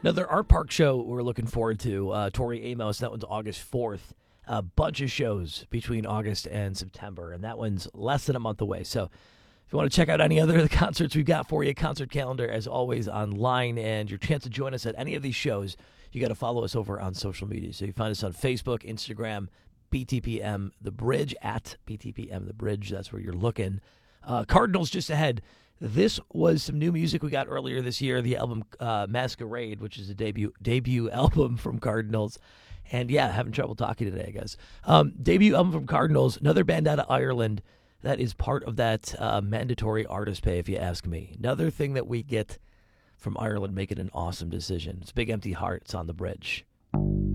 Another art park show we're looking forward to. Tori Amos, that one's August 4th. A bunch of shows between August and September, and that one's less than a month away. So if you want to check out any other of the concerts we've got for you, concert calendar, as always, online, and your chance to join us at any of these shows, you got to follow us over on social media. So you find us on Facebook, Instagram, BTPM The Bridge, at BTPM The Bridge. That's where you're looking. Cardinals just ahead. This was some new music we got earlier this year, the album Masquerade, which is a debut album from Cardinals. And yeah, having trouble talking today, I guess. Debut album from Cardinals, another band out of Ireland that is part of that mandatory artist pay, if you ask me. Another thing that we get from Ireland making an awesome decision. It's Big Empty Heart. It's on The Bridge.